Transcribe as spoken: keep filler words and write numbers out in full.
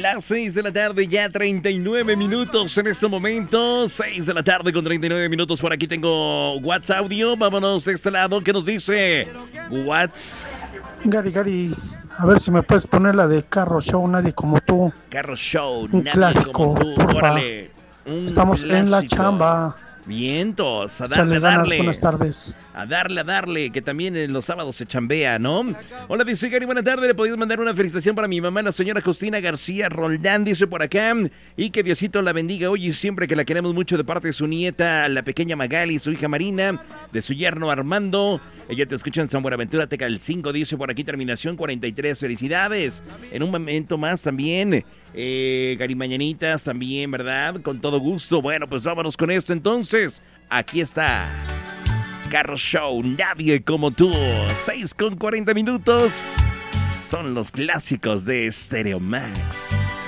Las seis de la tarde, ya treinta y nueve minutos en este momento. seis de la tarde con treinta y nueve minutos. Por aquí tengo WhatsApp audio. Vámonos de este lado. ¿Qué nos dice? WhatsApp. Gary, Gary, a ver si me puedes poner la de Carro Show, Nadie Como Tú. Carro Show, Un Nadie clásico, Como Tú. porfa. Órale. Un Estamos clásico. en la chamba. Vientos, a darle, Échale a ganas, darle. buenas tardes. A darle, a darle, que también en los sábados se chambea, ¿no? Hola, dice Gary, buena tarde. ¿Le podéis mandar una felicitación para mi mamá, la señora Justina García Roldán? Dice por acá. Y que Diosito la bendiga hoy y siempre, que la queremos mucho, de parte de su nieta, la pequeña Magali, su hija Marina, de su yerno Armando. Ella te escucha en San Buenaventura, Tecal cinco, dice por aquí, terminación cuarenta y tres. Felicidades. En un momento más también, eh, Gary Mañanitas también, ¿verdad? Con todo gusto. Bueno, pues vámonos con esto entonces. Aquí está Carro Show, Nadie Como Tú. seis con cuarenta minutos. Son los clásicos de Stereo Max.